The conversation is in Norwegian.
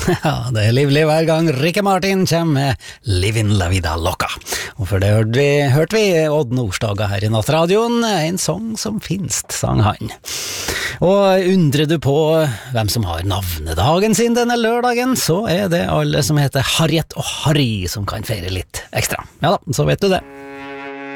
Ja, det er livlig hver gang Ricky Martin kommer med Livin' La Vida Loca. Og for det hørte vi Odd Nordstoga her i Nattradioen, en sang som finst, sang han. Og undrer du på hvem som har navnedagen sin denne lørdagen, så er det alle som heter Harriet og Harry som kan feire litt ekstra. Ja da, så vet du det.